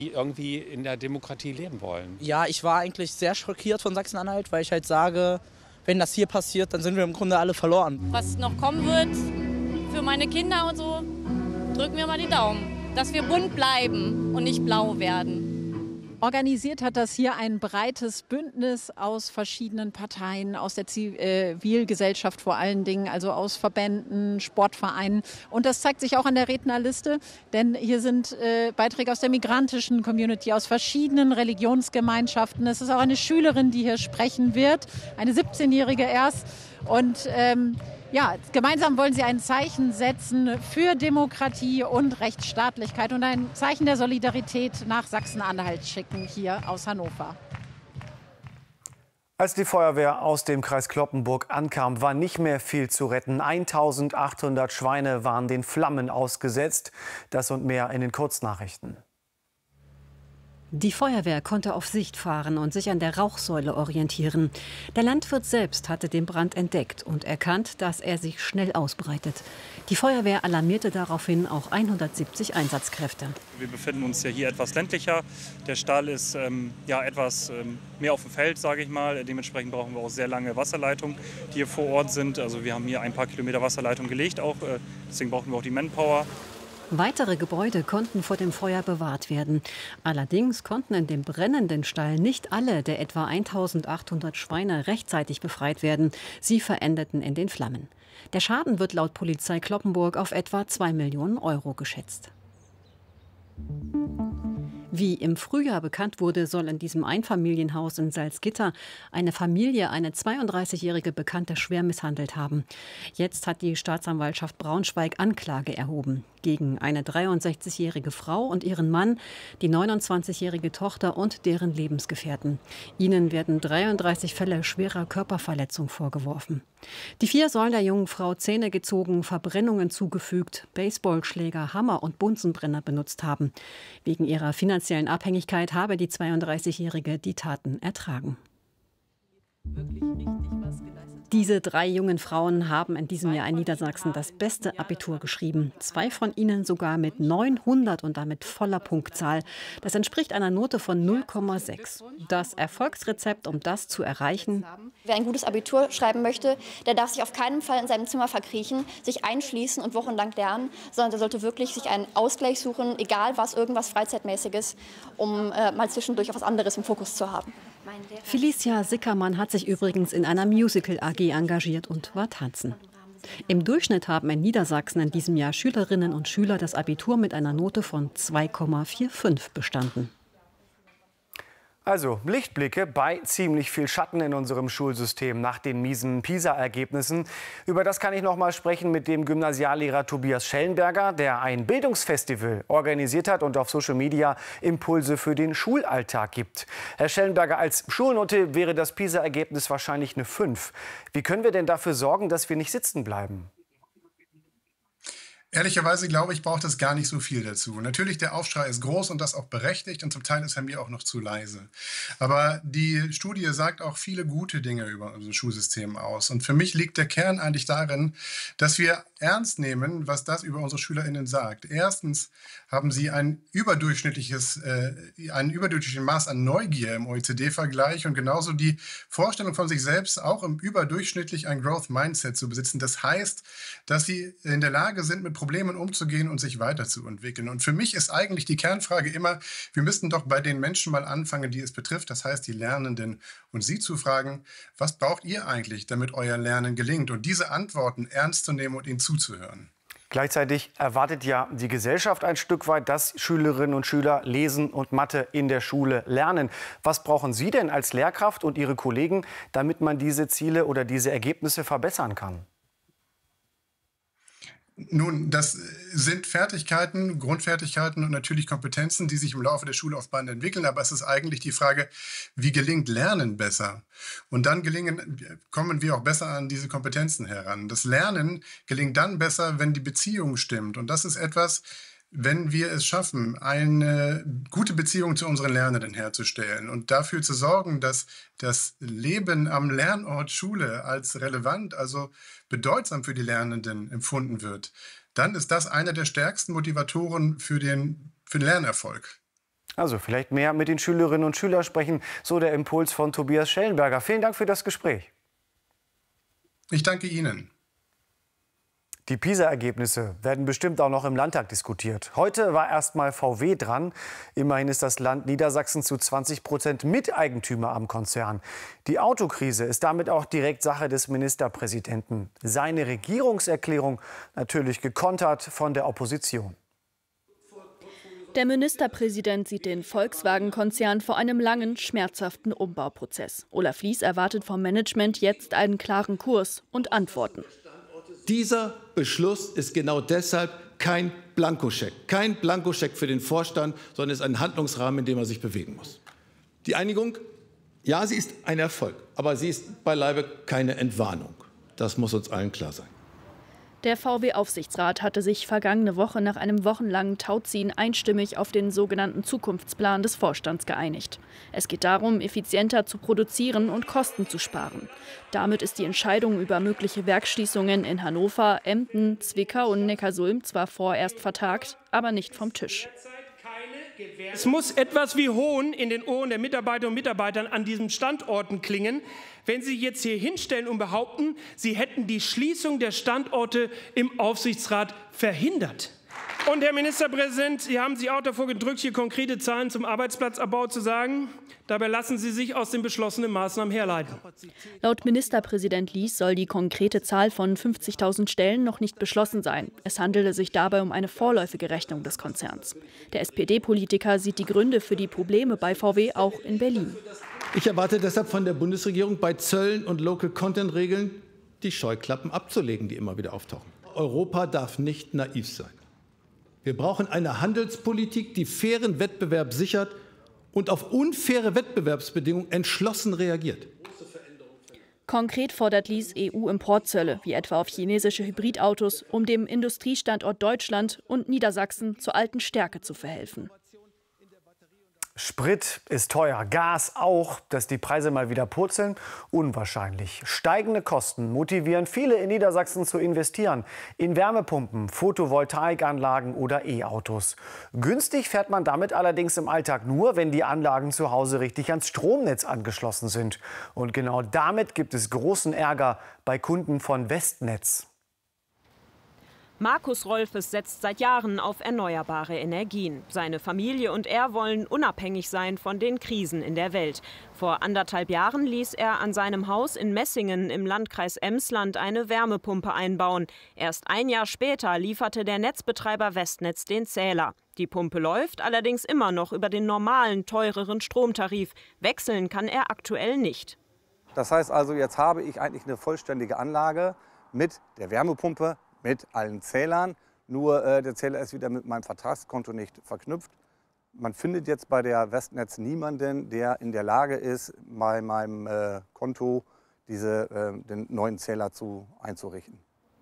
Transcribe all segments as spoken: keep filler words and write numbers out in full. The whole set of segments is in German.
die irgendwie in der Demokratie leben wollen. Ja, ich war eigentlich sehr schockiert von Sachsen-Anhalt, weil ich halt sage, wenn das hier passiert, dann sind wir im Grunde alle verloren. Was noch kommen wird für meine Kinder und so, drücken wir mal die Daumen, dass wir bunt bleiben und nicht blau werden. Organisiert hat das hier ein breites Bündnis aus verschiedenen Parteien, aus der Zivilgesellschaft vor allen Dingen, also aus Verbänden, Sportvereinen. Und das zeigt sich auch an der Rednerliste, denn hier sind äh, Beiträge aus der migrantischen Community, aus verschiedenen Religionsgemeinschaften. Es ist auch eine Schülerin, die hier sprechen wird, eine siebzehnjährige erst. Und ähm, ja, gemeinsam wollen sie ein Zeichen setzen für Demokratie und Rechtsstaatlichkeit und ein Zeichen der Solidarität nach Sachsen-Anhalt schicken, hier aus Hannover. Als die Feuerwehr aus dem Kreis Cloppenburg ankam, war nicht mehr viel zu retten. eintausendachthundert Schweine waren den Flammen ausgesetzt. Das und mehr in den Kurznachrichten. Die Feuerwehr konnte auf Sicht fahren und sich an der Rauchsäule orientieren. Der Landwirt selbst hatte den Brand entdeckt und erkannt, dass er sich schnell ausbreitet. Die Feuerwehr alarmierte daraufhin auch hundertsiebzig Einsatzkräfte. Wir befinden uns ja hier etwas ländlicher. Der Stall ist ähm, ja etwas ähm, mehr auf dem Feld, sage ich mal. Dementsprechend brauchen wir auch sehr lange Wasserleitungen, die hier vor Ort sind. Also wir haben hier ein paar Kilometer Wasserleitung gelegt, auch, äh, deswegen brauchen wir auch die Manpower. Weitere Gebäude konnten vor dem Feuer bewahrt werden. Allerdings konnten in dem brennenden Stall nicht alle der etwa eintausendachthundert Schweine rechtzeitig befreit werden. Sie verendeten in den Flammen. Der Schaden wird laut Polizei Cloppenburg auf etwa zwei Millionen Euro geschätzt. Wie im Frühjahr bekannt wurde, soll in diesem Einfamilienhaus in Salzgitter eine Familie eine zweiunddreißigjährige Bekannte schwer misshandelt haben. Jetzt hat die Staatsanwaltschaft Braunschweig Anklage erhoben gegen eine dreiundsechzigjährige Frau und ihren Mann, die neunundzwanzigjährige Tochter und deren Lebensgefährten. Ihnen werden dreiunddreißig Fälle schwerer Körperverletzung vorgeworfen. Die vier sollen der jungen Frau Zähne gezogen, Verbrennungen zugefügt, Baseballschläger, Hammer und Bunsenbrenner benutzt haben. Wegen ihrer finanziellen Abhängigkeit habe die zweiunddreißigjährige die Taten ertragen. Wirklich richtig was geleistet. Diese drei jungen Frauen haben in diesem Jahr in Niedersachsen das beste Abitur geschrieben. Zwei von ihnen sogar mit neunhundert und damit voller Punktzahl. Das entspricht einer Note von null Komma sechs. Das Erfolgsrezept, um das zu erreichen: Wer ein gutes Abitur schreiben möchte, der darf sich auf keinen Fall in seinem Zimmer verkriechen, sich einschließen und wochenlang lernen, sondern der sollte wirklich sich einen Ausgleich suchen, egal was, irgendwas Freizeitmäßiges, um äh, mal zwischendurch auch was anderes im Fokus zu haben. Felicia Sickermann hat sich übrigens in einer Musical-A G engagiert und war tanzen. Im Durchschnitt haben in Niedersachsen in diesem Jahr Schülerinnen und Schüler das Abitur mit einer Note von zwei Komma fünfundvierzig bestanden. Also Lichtblicke bei ziemlich viel Schatten in unserem Schulsystem nach den miesen PISA-Ergebnissen. Über das kann ich noch mal sprechen mit dem Gymnasiallehrer Tobias Schellenberger, der ein Bildungsfestival organisiert hat und auf Social Media Impulse für den Schulalltag gibt. Herr Schellenberger, als Schulnote wäre das PISA-Ergebnis wahrscheinlich eine fünf. Wie können wir denn dafür sorgen, dass wir nicht sitzen bleiben? Ehrlicherweise glaube ich, braucht es gar nicht so viel dazu. Natürlich, der Aufschrei ist groß und das auch berechtigt und zum Teil ist er mir auch noch zu leise. Aber die Studie sagt auch viele gute Dinge über unser Schulsystem aus. Und für mich liegt der Kern eigentlich darin, dass wir ernst nehmen, was das über unsere SchülerInnen sagt. Erstens haben sie ein überdurchschnittliches, äh, ein überdurchschnittliches Maß an Neugier im O E C D-Vergleich und genauso die Vorstellung von sich selbst, auch im überdurchschnittlich ein Growth Mindset zu besitzen. Das heißt, dass sie in der Lage sind, mit Problemen umzugehen und sich weiterzuentwickeln. Und für mich ist eigentlich die Kernfrage immer, wir müssten doch bei den Menschen mal anfangen, die es betrifft, das heißt die Lernenden, und sie zu fragen, was braucht ihr eigentlich, damit euer Lernen gelingt? Und diese Antworten ernst zu nehmen und ihnen zuzuhören. Gleichzeitig erwartet ja die Gesellschaft ein Stück weit, dass Schülerinnen und Schüler Lesen und Mathe in der Schule lernen. Was brauchen Sie denn als Lehrkraft und Ihre Kollegen, damit man diese Ziele oder diese Ergebnisse verbessern kann? Nun, das sind Fertigkeiten, Grundfertigkeiten und natürlich Kompetenzen, die sich im Laufe der Schullaufbahn entwickeln. Aber es ist eigentlich die Frage, wie gelingt Lernen besser? Und dann gelingen, kommen wir auch besser an diese Kompetenzen heran. Das Lernen gelingt dann besser, wenn die Beziehung stimmt. Und das ist etwas, wenn wir es schaffen, eine gute Beziehung zu unseren Lernenden herzustellen und dafür zu sorgen, dass das Leben am Lernort Schule als relevant, also bedeutsam für die Lernenden empfunden wird, dann ist das einer der stärksten Motivatoren für den, für den Lernerfolg. Also vielleicht mehr mit den Schülerinnen und Schülern sprechen, so der Impuls von Tobias Schellenberger. Vielen Dank für das Gespräch. Ich danke Ihnen. Die PISA-Ergebnisse werden bestimmt auch noch im Landtag diskutiert. Heute war erst mal V W dran. Immerhin ist das Land Niedersachsen zu zwanzig Prozent Miteigentümer am Konzern. Die Autokrise ist damit auch direkt Sache des Ministerpräsidenten. Seine Regierungserklärung natürlich gekontert von der Opposition. Der Ministerpräsident sieht den Volkswagen-Konzern vor einem langen, schmerzhaften Umbauprozess. Olaf Lies erwartet vom Management jetzt einen klaren Kurs und Antworten. Dieser Beschluss ist genau deshalb kein Blankoscheck. Kein Blankoscheck für den Vorstand, sondern ist ein Handlungsrahmen, in dem er sich bewegen muss. Die Einigung, ja, sie ist ein Erfolg, aber sie ist beileibe keine Entwarnung. Das muss uns allen klar sein. Der V W-Aufsichtsrat hatte sich vergangene Woche nach einem wochenlangen Tauziehen einstimmig auf den sogenannten Zukunftsplan des Vorstands geeinigt. Es geht darum, effizienter zu produzieren und Kosten zu sparen. Damit ist die Entscheidung über mögliche Werksschließungen in Hannover, Emden, Zwickau und Neckarsulm zwar vorerst vertagt, aber nicht vom Tisch. Es muss etwas wie Hohn in den Ohren der Mitarbeiterinnen und Mitarbeiter an diesen Standorten klingen, wenn Sie jetzt hier hinstellen und behaupten, Sie hätten die Schließung der Standorte im Aufsichtsrat verhindert. Und Herr Ministerpräsident, Sie haben sich auch davor gedrückt, hier konkrete Zahlen zum Arbeitsplatzabbau zu sagen. Dabei lassen Sie sich aus den beschlossenen Maßnahmen herleiten. Laut Ministerpräsident Lies soll die konkrete Zahl von fünfzigtausend Stellen noch nicht beschlossen sein. Es handele sich dabei um eine vorläufige Rechnung des Konzerns. Der S P D-Politiker sieht die Gründe für die Probleme bei V W auch in Berlin. Ich erwarte deshalb von der Bundesregierung, bei Zöllen und Local-Content-Regeln die Scheuklappen abzulegen, die immer wieder auftauchen. Europa darf nicht naiv sein. Wir brauchen eine Handelspolitik, die fairen Wettbewerb sichert und auf unfaire Wettbewerbsbedingungen entschlossen reagiert. Konkret fordert Lies E U-Importzölle, wie etwa auf chinesische Hybridautos, um dem Industriestandort Deutschland und Niedersachsen zur alten Stärke zu verhelfen. Sprit ist teuer, Gas auch. Dass die Preise mal wieder purzeln? Unwahrscheinlich. Steigende Kosten motivieren viele in Niedersachsen zu investieren. In Wärmepumpen, Photovoltaikanlagen oder E-Autos. Günstig fährt man damit allerdings im Alltag nur, wenn die Anlagen zu Hause richtig ans Stromnetz angeschlossen sind. Und genau damit gibt es großen Ärger bei Kunden von Westnetz. Markus Rolfes setzt seit Jahren auf erneuerbare Energien. Seine Familie und er wollen unabhängig sein von den Krisen in der Welt. Vor anderthalb Jahren ließ er an seinem Haus in Messingen im Landkreis Emsland eine Wärmepumpe einbauen. Erst ein Jahr später lieferte der Netzbetreiber Westnetz den Zähler. Die Pumpe läuft allerdings immer noch über den normalen, teureren Stromtarif. Wechseln kann er aktuell nicht. Das heißt also, jetzt habe ich eigentlich eine vollständige Anlage mit der Wärmepumpe, mit allen Zählern, nur äh, der Zähler ist wieder mit meinem Vertragskonto nicht verknüpft. Man findet jetzt bei der Westnetz niemanden, der in der Lage ist, bei meinem äh, Konto diese, äh, den neuen Zähler zu, einzurichten.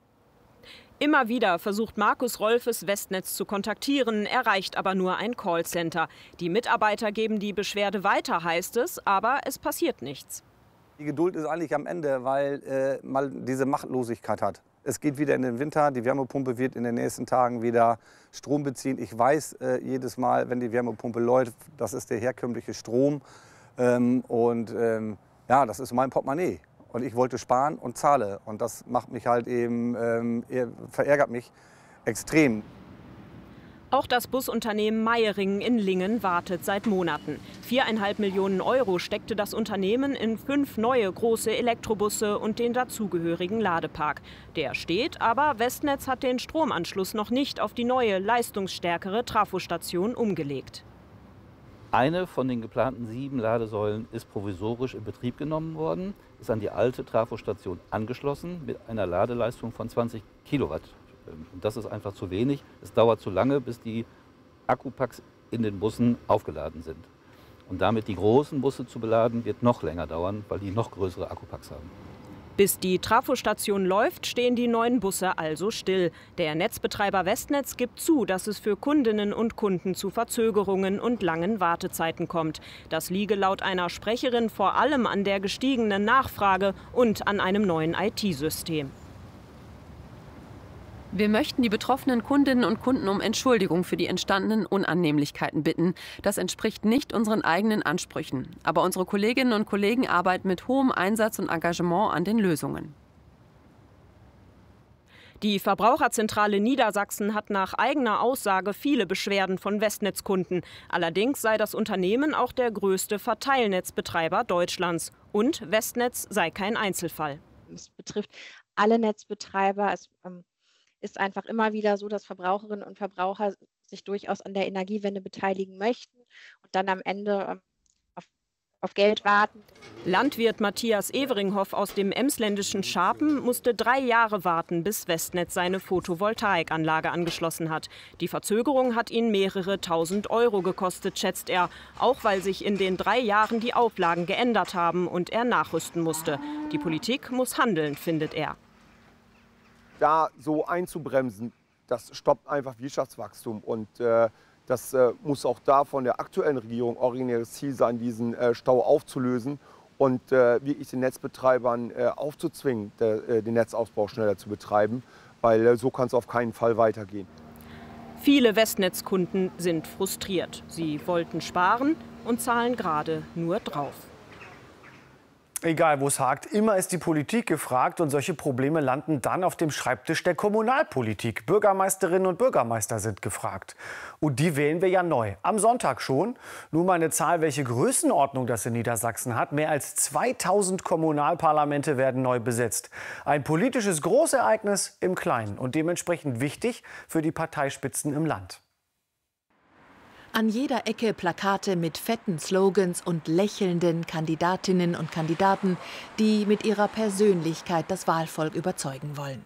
Immer wieder versucht Markus Rolfes, Westnetz zu kontaktieren, erreicht aber nur ein Callcenter. Die Mitarbeiter geben die Beschwerde weiter, heißt es, aber es passiert nichts. Die Geduld ist eigentlich am Ende, weil äh, man diese Machtlosigkeit hat. Es geht wieder in den Winter, die Wärmepumpe wird in den nächsten Tagen wieder Strom beziehen. Ich weiß äh, jedes Mal, wenn die Wärmepumpe läuft, das ist der herkömmliche Strom. Ähm, und ähm, ja, das ist mein Portemonnaie. Und ich wollte sparen und zahle. Und das macht mich halt eben, ähm, verärgert mich extrem. Auch das Busunternehmen Meyering in Lingen wartet seit Monaten. Viereinhalb Millionen Euro steckte das Unternehmen in fünf neue große Elektrobusse und den dazugehörigen Ladepark. Der steht, aber Westnetz hat den Stromanschluss noch nicht auf die neue, leistungsstärkere Trafostation umgelegt. Eine von den geplanten sieben Ladesäulen ist provisorisch in Betrieb genommen worden, ist an die alte Trafostation angeschlossen mit einer Ladeleistung von zwanzig Kilowatt. Und das ist einfach zu wenig. Es dauert zu lange, bis die Akkupacks in den Bussen aufgeladen sind. Und damit die großen Busse zu beladen, wird noch länger dauern, weil die noch größere Akkupacks haben. Bis die Trafostation läuft, stehen die neuen Busse also still. Der Netzbetreiber Westnetz gibt zu, dass es für Kundinnen und Kunden zu Verzögerungen und langen Wartezeiten kommt. Das liege laut einer Sprecherin vor allem an der gestiegenen Nachfrage und an einem neuen I T-System. Wir möchten die betroffenen Kundinnen und Kunden um Entschuldigung für die entstandenen Unannehmlichkeiten bitten. Das entspricht nicht unseren eigenen Ansprüchen. Aber unsere Kolleginnen und Kollegen arbeiten mit hohem Einsatz und Engagement an den Lösungen. Die Verbraucherzentrale Niedersachsen hat nach eigener Aussage viele Beschwerden von Westnetzkunden. Allerdings sei das Unternehmen auch der größte Verteilnetzbetreiber Deutschlands. Und Westnetz sei kein Einzelfall. Es betrifft alle Netzbetreiber. Es ähm, ist einfach immer wieder so, dass Verbraucherinnen und Verbraucher sich durchaus an der Energiewende beteiligen möchten und dann am Ende ähm, auf, auf Geld warten. Landwirt Matthias Everinghoff aus dem emsländischen Scharpen musste drei Jahre warten, bis Westnetz seine Photovoltaikanlage angeschlossen hat. Die Verzögerung hat ihn mehrere tausend Euro gekostet, schätzt er. Auch weil sich in den drei Jahren die Auflagen geändert haben und er nachrüsten musste. Die Politik muss handeln, findet er. Da so einzubremsen, das stoppt einfach Wirtschaftswachstum. Und äh, das äh, muss auch da von der aktuellen Regierung originäres Ziel sein, diesen äh, Stau aufzulösen und äh, wirklich den Netzbetreibern äh, aufzuzwingen, der, äh, den Netzausbau schneller zu betreiben, weil äh, so kann es auf keinen Fall weitergehen. Viele Westnetzkunden sind frustriert. Sie wollten sparen und zahlen gerade nur drauf. Egal, wo es hakt, immer ist die Politik gefragt und solche Probleme landen dann auf dem Schreibtisch der Kommunalpolitik. Bürgermeisterinnen und Bürgermeister sind gefragt. Und die wählen wir ja neu. Am Sonntag schon. Nur mal eine Zahl, welche Größenordnung das in Niedersachsen hat. Mehr als zweitausend Kommunalparlamente werden neu besetzt. Ein politisches Großereignis im Kleinen und dementsprechend wichtig für die Parteispitzen im Land. An jeder Ecke Plakate mit fetten Slogans und lächelnden Kandidatinnen und Kandidaten, die mit ihrer Persönlichkeit das Wahlvolk überzeugen wollen.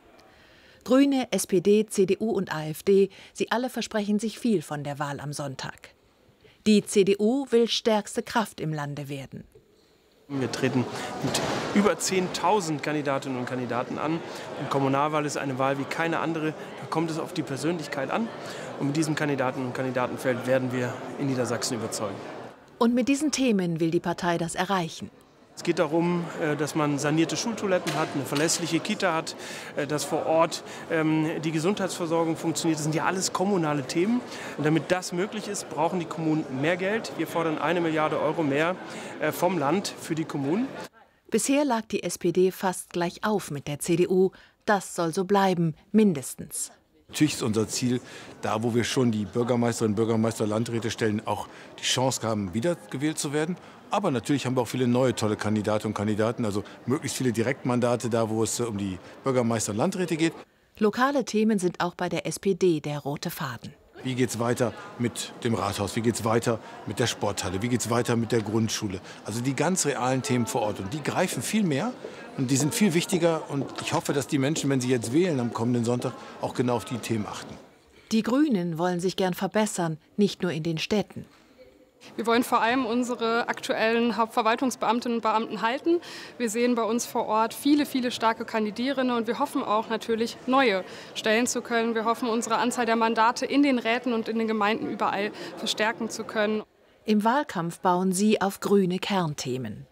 Grüne, S P D, C D U und AfD, sie alle versprechen sich viel von der Wahl am Sonntag. Die C D U will stärkste Kraft im Lande werden. Wir treten mit über zehntausend Kandidatinnen und Kandidaten an. Die Kommunalwahl ist eine Wahl wie keine andere. Da kommt es auf die Persönlichkeit an. Und mit diesem Kandidaten- und Kandidatenfeld werden wir in Niedersachsen überzeugen. Und mit diesen Themen will die Partei das erreichen. Es geht darum, dass man sanierte Schultoiletten hat, eine verlässliche Kita hat, dass vor Ort die Gesundheitsversorgung funktioniert. Das sind ja alles kommunale Themen. Und damit das möglich ist, brauchen die Kommunen mehr Geld. Wir fordern eine Milliarde Euro mehr vom Land für die Kommunen. Bisher lag die S P D fast gleich auf mit der C D U. Das soll so bleiben, mindestens. Natürlich ist unser Ziel, da wo wir schon die Bürgermeisterinnen, Bürgermeister, Landräte stellen, auch die Chance haben, wiedergewählt zu werden. Aber natürlich haben wir auch viele neue tolle Kandidatinnen und Kandidaten, also möglichst viele Direktmandate da, wo es um die Bürgermeister und Landräte geht. Lokale Themen sind auch bei der S P D der rote Faden. Wie geht es weiter mit dem Rathaus? Wie geht es weiter mit der Sporthalle? Wie geht es weiter mit der Grundschule? Also die ganz realen Themen vor Ort. Und die greifen viel mehr und die sind viel wichtiger. Und ich hoffe, dass die Menschen, wenn sie jetzt wählen am kommenden Sonntag, auch genau auf die Themen achten. Die Grünen wollen sich gern verbessern, nicht nur in den Städten. Wir wollen vor allem unsere aktuellen Hauptverwaltungsbeamtinnen und Beamten halten. Wir sehen bei uns vor Ort viele, viele starke Kandidierende und wir hoffen auch natürlich, neue stellen zu können. Wir hoffen, unsere Anzahl der Mandate in den Räten und in den Gemeinden überall verstärken zu können. Im Wahlkampf bauen sie auf grüne Kernthemen.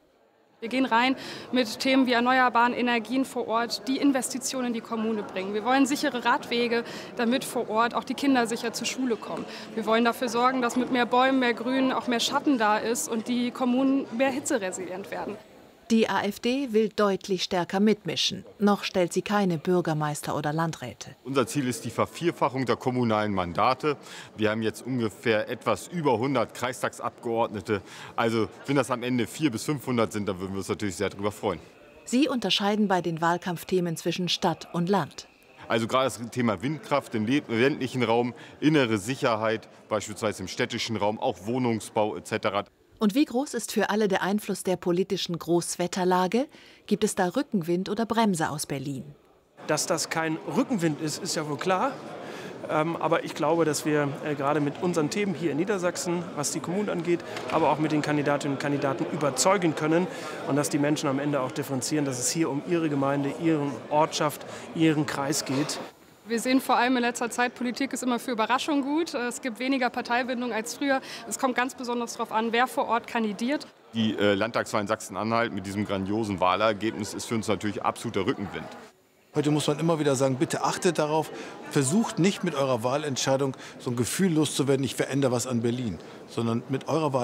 Wir gehen rein mit Themen wie erneuerbaren Energien vor Ort, die Investitionen in die Kommune bringen. Wir wollen sichere Radwege, damit vor Ort auch die Kinder sicher zur Schule kommen. Wir wollen dafür sorgen, dass mit mehr Bäumen, mehr Grün auch mehr Schatten da ist und die Kommunen mehr hitzeresilient werden. Die AfD will deutlich stärker mitmischen. Noch stellt sie keine Bürgermeister oder Landräte. Unser Ziel ist die Vervierfachung der kommunalen Mandate. Wir haben jetzt ungefähr etwas über hundert Kreistagsabgeordnete. Also wenn das am Ende vierhundert bis fünfhundert sind, dann würden wir uns natürlich sehr darüber freuen. Sie unterscheiden bei den Wahlkampfthemen zwischen Stadt und Land. Also gerade das Thema Windkraft im ländlichen Raum, innere Sicherheit, beispielsweise im städtischen Raum, auch Wohnungsbau et cetera. Und wie groß ist für alle der Einfluss der politischen Großwetterlage? Gibt es da Rückenwind oder Bremse aus Berlin? Dass das kein Rückenwind ist, ist ja wohl klar. Ähm, aber ich glaube, dass wir äh, gerade mit unseren Themen hier in Niedersachsen, was die Kommunen angeht, aber auch mit den Kandidatinnen und Kandidaten überzeugen können. Und dass die Menschen am Ende auch differenzieren, dass es hier um ihre Gemeinde, ihre Ortschaft, ihren Kreis geht. Wir sehen vor allem in letzter Zeit, Politik ist immer für Überraschung gut. Es gibt weniger Parteibindung als früher. Es kommt ganz besonders darauf an, wer vor Ort kandidiert. Die äh, Landtagswahl in Sachsen-Anhalt mit diesem grandiosen Wahlergebnis ist für uns natürlich absoluter Rückenwind. Heute muss man immer wieder sagen, bitte achtet darauf, versucht nicht mit eurer Wahlentscheidung so ein Gefühl loszuwerden, ich verändere was an Berlin, sondern mit eurer Wahl